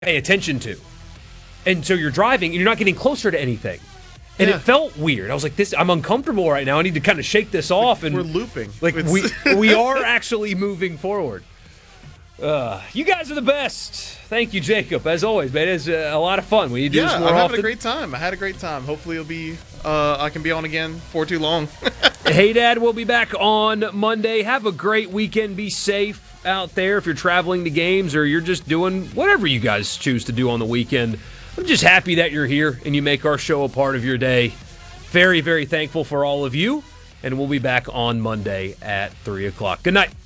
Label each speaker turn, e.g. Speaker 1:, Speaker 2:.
Speaker 1: pay attention to. And so you're driving and you're not getting closer to anything. And it felt weird. I was like, I'm uncomfortable right now. I need to kind of shake this off. And
Speaker 2: we're looping.
Speaker 1: Like we are actually moving forward. You guys are the best. Thank you, Jacob. As always, man, it's a lot of fun. We do this more
Speaker 2: I'm
Speaker 1: often.
Speaker 2: having a great time. I had a great time. Hopefully it'll be I can be on again for too long.
Speaker 1: Hey, Dad, we'll be back on Monday. Have a great weekend. Be safe out there if you're traveling to games or you're just doing whatever you guys choose to do on the weekend. I'm just happy that you're here and you make our show a part of your day. Very, very thankful for all of you. And we'll be back on Monday at 3 o'clock. Good night.